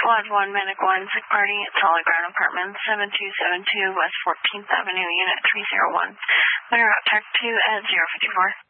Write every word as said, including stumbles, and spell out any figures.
Squad one, Medic one, sick party at Solid Ground Apartments, seven two seven two West fourteenth Avenue, Unit three zero one. Clear out Tech two at zero fifty-four.